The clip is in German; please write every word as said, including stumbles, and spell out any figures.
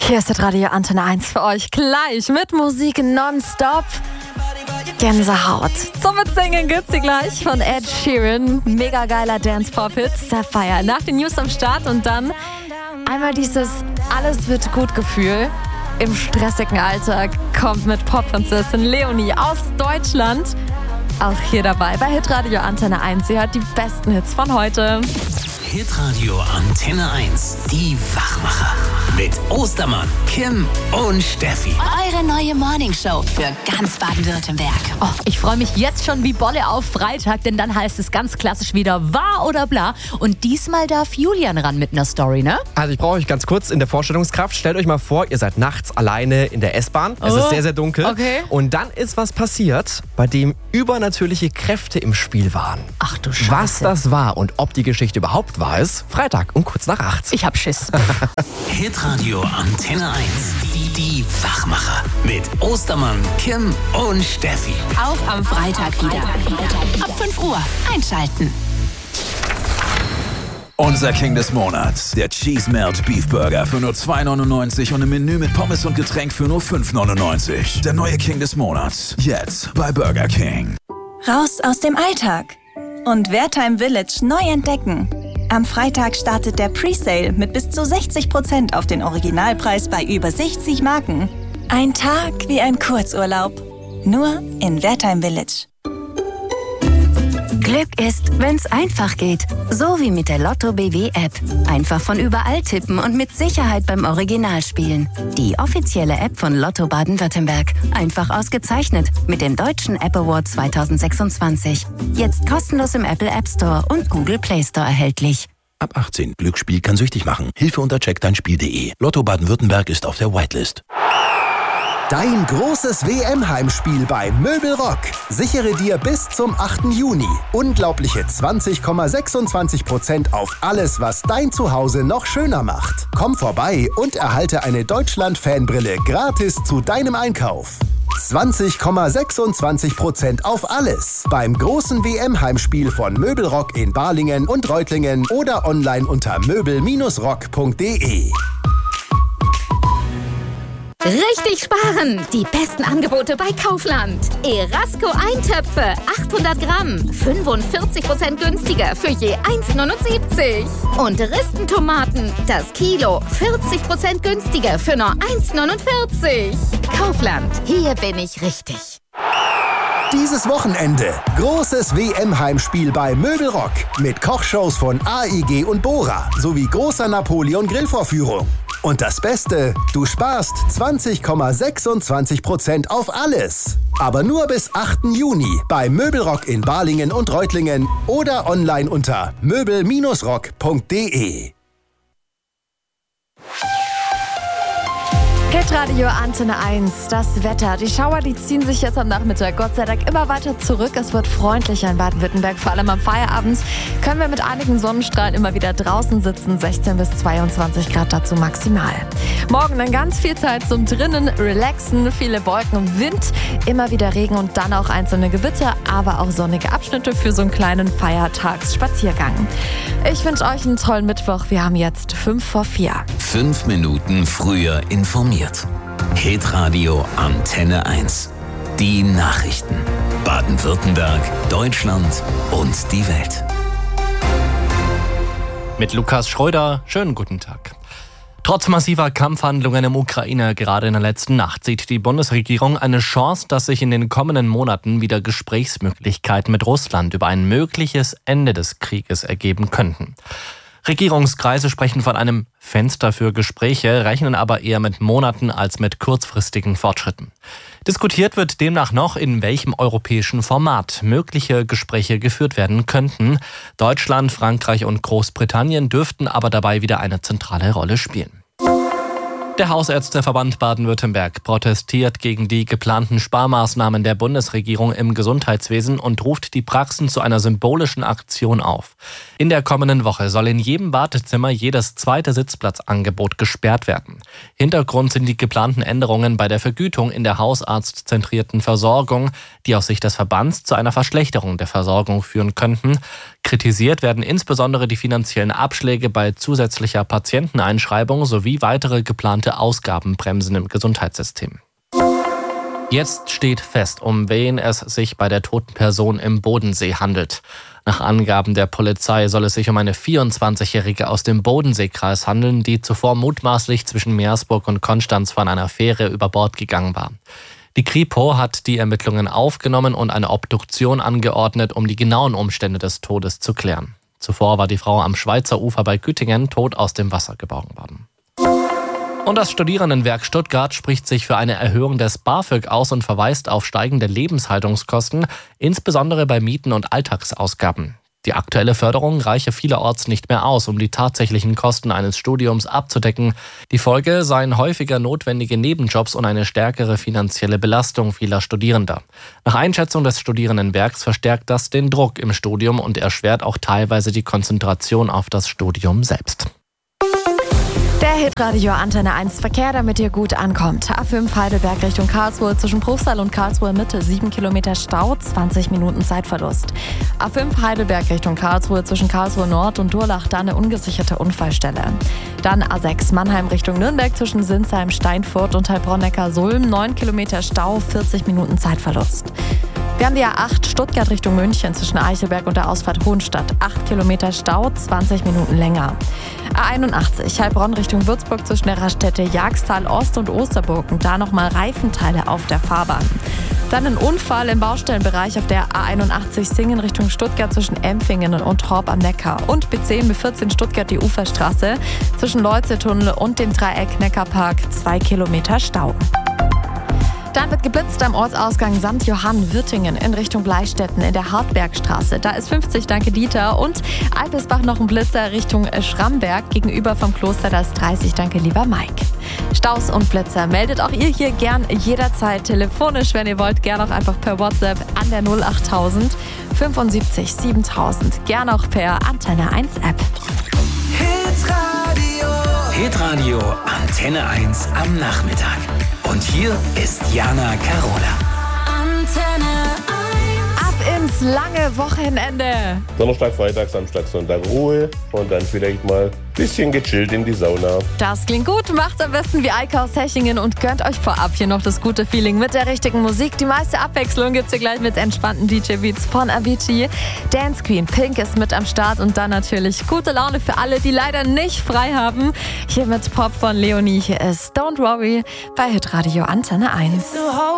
Hier ist das Radio Antenne eins für euch gleich mit Musik nonstop. Gänsehaut. Zum Mitsingen gibt's sie gleich von Ed Sheeran. Mega geiler Dance-Pop-Hit Sapphire. Nach den News am Start und dann einmal dieses Alles wird gut Gefühl im stressigen Alltag kommt mit Popprinzessin Leonie aus Deutschland. Auch hier dabei bei Hitradio Antenne eins. Sie hört die besten Hits von heute. Hitradio Antenne eins, die Wachmacher. Mit Ostermann, Kim und Steffi. Eure neue Morningshow für ganz Baden-Württemberg. Oh, ich freue mich jetzt schon wie Bolle auf Freitag, denn dann heißt es ganz klassisch wieder wahr oder bla. Und diesmal darf Julian ran mit einer Story, ne? Also ich brauche euch ganz kurz in der Vorstellungskraft. Stellt euch mal vor, ihr seid nachts alleine in der S-Bahn. Es Oh, ist sehr, sehr dunkel. okay. Und dann ist was passiert, bei dem übernatürliche Kräfte im Spiel waren. Ach du Scheiße. Was das war und ob die Geschichte überhaupt wahr ist, Freitag um kurz nach acht. Ich hab Schiss. Hitradio Antenne eins, die, die Wachmacher. Mit Ostermann, Kim und Steffi. Auch am Freitag wieder. Ab fünf Uhr einschalten. Unser King des Monats, der Cheese Melt Beef Burger für nur zwei neunundneunzig und ein Menü mit Pommes und Getränk für nur fünf neunundneunzig. Der neue King des Monats, jetzt bei Burger King. Raus aus dem Alltag und Wertheim Village neu entdecken. Am Freitag startet der Presale mit bis zu sechzig Prozent auf den Originalpreis bei über sechzig Marken. Ein Tag wie ein Kurzurlaub. Nur in Wertheim Village. Glück ist, wenn's einfach geht. So wie mit der Lotto B W App. Einfach von überall tippen und mit Sicherheit beim Original spielen. Die offizielle App von Lotto Baden-Württemberg. Einfach ausgezeichnet mit dem Deutschen App Award zweitausendsechsundzwanzig. Jetzt kostenlos im Apple App Store und Google Play Store erhältlich. Ab achtzehn. Glücksspiel kann süchtig machen. Hilfe unter check dein Spiel punkt de. Lotto Baden-Württemberg ist auf der Whitelist. Dein großes W M-Heimspiel bei Möbelrock. Sichere dir bis zum achten Juni unglaubliche zwanzig Komma sechsundzwanzig Prozent auf alles, was dein Zuhause noch schöner macht. Komm vorbei und erhalte eine Deutschland-Fanbrille gratis zu deinem Einkauf. zwanzig Komma sechsundzwanzig Prozent auf alles beim großen W M-Heimspiel von Möbelrock in Balingen und Reutlingen oder online unter möbel Bindestrich rock punkt de. Richtig sparen! Die besten Angebote bei Kaufland. Erasco Eintöpfe, achthundert Gramm, fünfundvierzig Prozent günstiger für je eins neunundsiebzig. Und Ristentomaten, das Kilo, vierzig Prozent günstiger für nur eins neunundvierzig. Kaufland, hier bin ich richtig. Dieses Wochenende großes W M-Heimspiel bei Möbelrock mit Kochshows von A I G und Bora sowie großer Napoleon-Grillvorführung. Und das Beste, du sparst zwanzig Komma sechsundzwanzig Prozent auf alles. Aber nur bis achten Juni bei Möbelrock in Balingen und Reutlingen oder online unter möbel Bindestrich rock punkt de. Hitradio Antenne eins, das Wetter. Die Schauer, die ziehen sich jetzt am Nachmittag Gott sei Dank immer weiter zurück. Es wird freundlicher in Baden-Württemberg, vor allem am Feierabend können wir mit einigen Sonnenstrahlen immer wieder draußen sitzen. sechzehn bis zweiundzwanzig Grad dazu maximal. Morgen dann ganz viel Zeit zum drinnen relaxen, viele Wolken und Wind, immer wieder Regen und dann auch einzelne Gewitter, aber auch sonnige Abschnitte für so einen kleinen Feiertagsspaziergang. Ich wünsche euch einen tollen Mittwoch. Wir haben jetzt fünf vor vier. Fünf Minuten früher informiert. Hitradio Antenne eins. Die Nachrichten. Baden-Württemberg, Deutschland und die Welt. Mit Lukas Schröder, schönen guten Tag. Trotz massiver Kampfhandlungen im Ukraine gerade in der letzten Nacht sieht die Bundesregierung eine Chance, dass sich in den kommenden Monaten wieder Gesprächsmöglichkeiten mit Russland über ein mögliches Ende des Krieges ergeben könnten. Regierungskreise sprechen von einem Fenster für Gespräche, rechnen aber eher mit Monaten als mit kurzfristigen Fortschritten. Diskutiert wird demnach noch, in welchem europäischen Format mögliche Gespräche geführt werden könnten. Deutschland, Frankreich und Großbritannien dürften aber dabei wieder eine zentrale Rolle spielen. Der Hausärzteverband Baden-Württemberg protestiert gegen die geplanten Sparmaßnahmen der Bundesregierung im Gesundheitswesen und ruft die Praxen zu einer symbolischen Aktion auf. In der kommenden Woche soll in jedem Wartezimmer jedes zweite Sitzplatzangebot gesperrt werden. Hintergrund sind die geplanten Änderungen bei der Vergütung in der hausarztzentrierten Versorgung, die aus Sicht des Verbands zu einer Verschlechterung der Versorgung führen könnten. Kritisiert werden insbesondere die finanziellen Abschläge bei zusätzlicher Patienteneinschreibung sowie weitere geplante sogenannte Ausgabenbremsen im Gesundheitssystem. Jetzt steht fest, um wen es sich bei der toten Person im Bodensee handelt. Nach Angaben der Polizei soll es sich um eine vierundzwanzigjährige aus dem Bodenseekreis handeln, die zuvor mutmaßlich zwischen Meersburg und Konstanz von einer Fähre über Bord gegangen war. Die Kripo hat die Ermittlungen aufgenommen und eine Obduktion angeordnet, um die genauen Umstände des Todes zu klären. Zuvor war die Frau am Schweizer Ufer bei Güttingen tot aus dem Wasser geborgen worden. Und das Studierendenwerk Stuttgart spricht sich für eine Erhöhung des BAföG aus und verweist auf steigende Lebenshaltungskosten, insbesondere bei Mieten und Alltagsausgaben. Die aktuelle Förderung reiche vielerorts nicht mehr aus, um die tatsächlichen Kosten eines Studiums abzudecken. Die Folge seien häufiger notwendige Nebenjobs und eine stärkere finanzielle Belastung vieler Studierender. Nach Einschätzung des Studierendenwerks verstärkt das den Druck im Studium und erschwert auch teilweise die Konzentration auf das Studium selbst. Der Hitradio Antenne eins Verkehr, damit ihr gut ankommt. A fünf Heidelberg Richtung Karlsruhe zwischen Bruchsal und Karlsruhe Mitte sieben Kilometer Stau, zwanzig Minuten Zeitverlust. A fünf Heidelberg Richtung Karlsruhe zwischen Karlsruhe Nord und Durlach, da eine ungesicherte Unfallstelle. Dann A sechs Mannheim Richtung Nürnberg zwischen Sinsheim, Steinfurt und Heilbronn-Neckar-Sulm, neun Kilometer Stau, vierzig Minuten Zeitverlust. Wir haben die A acht Stuttgart Richtung München zwischen Eichelberg und der Ausfahrt Hohenstadt. acht Kilometer Stau, zwanzig Minuten länger. A einundachtzig Heilbronn Richtung Würzburg zwischen der Raststätte Jagstal Ost und Osterburg. Und da nochmal Reifenteile auf der Fahrbahn. Dann ein Unfall im Baustellenbereich auf der A einundachtzig Singen Richtung Stuttgart zwischen Empfingen und Torp am Neckar. Und B zehn B vierzehn Stuttgart die Uferstraße zwischen Leutze-Tunnel und dem Dreieck Neckarpark. zwei Kilometer Stau. Dann wird geblitzt am Ortsausgang Sankt Johann Würtingen in Richtung Bleistetten in der Hartbergstraße. Da ist fünfzig, danke Dieter. Und Alpesbach noch ein Blitzer Richtung Schramberg gegenüber vom Kloster, da ist dreißig, danke lieber Mike. Staus und Blitzer meldet auch ihr hier gern jederzeit telefonisch, wenn ihr wollt, gern auch einfach per WhatsApp an der null achttausend fünfundsiebzig siebentausend. Gern auch per Antenne eins App. Hitradio. Hitradio Antenne eins am Nachmittag. Und hier ist Jana Carola. Antenne eins. Ab ins lange Wochenende. Donnerstag, Freitag, Samstag, Sonntag Ruhe und dann vielleicht mal ein bisschen gechillt in die Sauna. Das klingt gut. Macht's am besten wie Eike aus Hechingen und gönnt euch vorab hier noch das gute Feeling mit der richtigen Musik. Die meiste Abwechslung gibt's hier gleich mit entspannten D J-Beats von Avicii. Dance Queen Pink ist mit am Start und dann natürlich gute Laune für alle, die leider nicht frei haben. Hier mit Pop von Leonie. Hier ist Don't Worry bei Hitradio Antenne eins.